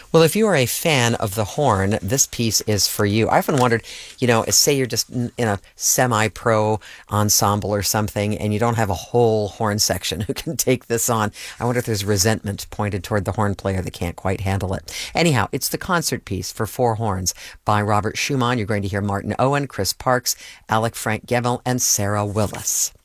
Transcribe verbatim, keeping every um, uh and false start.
Well, if you are a fan of the horn, this piece is for you. I often wondered, you know, say you're just in a semi-pro ensemble or something, and you don't have a whole horn section who can take this on. I wonder if there's resentment pointed toward the horn player that can't quite handle it. Anyhow, it's the concert piece for four horns by Robert Schumann. You're going to hear Martin Owen, Chris Parks, Alec Frank Gemmill, and Sarah Willis.